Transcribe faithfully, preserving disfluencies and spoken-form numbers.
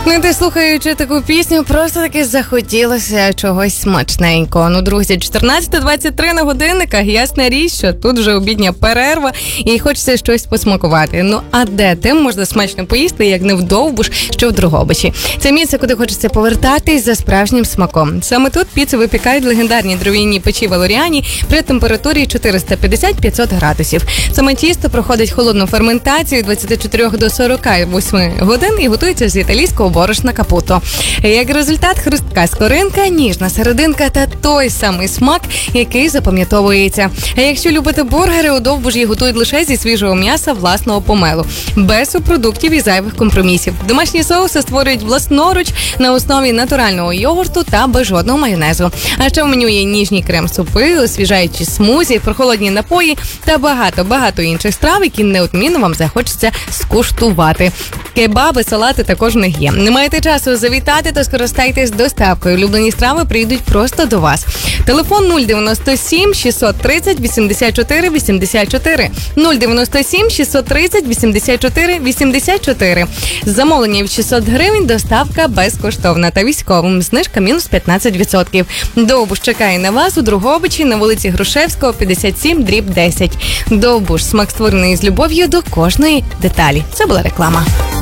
Знаєте, слухаючи таку пісню, просто таки захотілося чогось смачненького. Ну, друзі, чотирнадцята двадцять три на годинниках, ясна річ, що тут вже обідня перерва і хочеться щось посмакувати. Ну, а де тим можна смачно поїсти, як не в Довбуш, що в Дрогобичі. Це місце, куди хочеться повертатись за справжнім смаком. Саме тут піцу випікають легендарні дров'яні печі Валоріані при температурі чотириста п'ятдесят - п'ятсот градусів. Саме тісто проходить холодну ферментацію від двадцяти чотирьох до сорока восьми годин і готується з італійського борошна капуто. Як результат, хрустка скоринка, ніжна серединка та той самий смак, який запам'ятовується. А якщо любите бургери, у Довбужі готують лише зі свіжого м'яса власного помелу, без субпродуктів і зайвих компромісів. Домашні соуси створюють власноруч на основі натурального йогурту та без жодного майонезу. А ще в меню є ніжні крем-супи, освіжаючі смузі, прохолодні напої та багато-багато інших страв, які неодмінно вам захочеться скуштувати. Кебаби, салати також в них є. Не маєте часу завітати, то скористайтесь доставкою. Улюблені страви прийдуть просто до вас. Телефон нуль дев'яносто сім шістсот тридцять вісімдесят чотири вісімдесят чотири. нуль дев'яносто сім шістсот тридцять вісімдесят чотири вісімдесят чотири. Замовлення від шістсот гривень, доставка безкоштовна. Та військовим знижка мінус п'ятнадцять відсотків. Довбуш чекає на вас у Дрогобичі на вулиці Грушевського, п'ятдесят сім дріб десять. Довбуш. Смак створений з любов'ю до кожної деталі. Це була реклама.